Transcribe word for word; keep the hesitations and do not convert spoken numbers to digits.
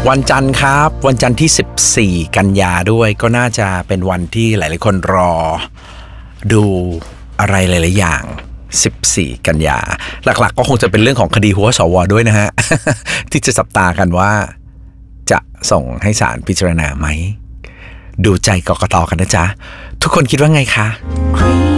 วันจันทร์ครับวันจันทร์ที่สิบสี่กันยาด้วยก็น่าจะเป็นวันที่หลายๆคนรอดูอะไรหลายๆอย่างสิบสี่กันยาหลักๆก็คงจะเป็นเรื่องของคดีหัวสวด้วยนะฮะ ที่จะจับตากันว่าจะส่งให้ศาลพิจารณาไหมดูใจกกต.กันนะจ๊ะทุกคนคิดว่าไงคะ